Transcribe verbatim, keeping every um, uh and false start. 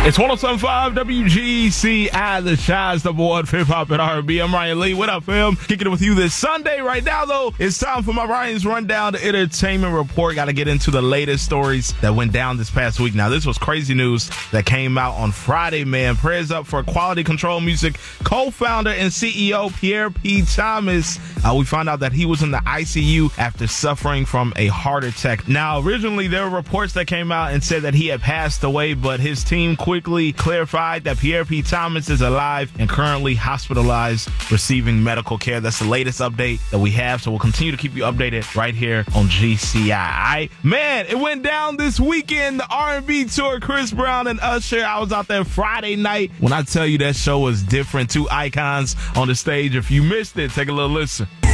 It's one oh seven point five W G C I, the Shy's the boy, hip hop and R and B. I'm Ryan Lee. What up, fam? Kicking it with you this Sunday. Right now, though, it's time for my Ryan's Rundown, the entertainment report. Got to get into the latest stories that went down this past week. Now, this was crazy news that came out on Friday, man. Prayers up for Quality Control Music co-founder and C E O Pierre P. Thomas. Uh, we found out that he was in the I C U after suffering from a heart attack. Now, originally, there were reports that came out and said that he had passed away, but his team quickly quickly clarified that Pierre P. Thomas is alive and currently hospitalized, receiving medical care. That's the latest update that we have, so we'll continue to keep you updated right here on G C I. All right? Man, it went down this weekend, the R and B tour, Chris Brown and Usher. I was out there Friday night. When I tell you that show was different, two icons on the stage. If you missed it, take a little listen.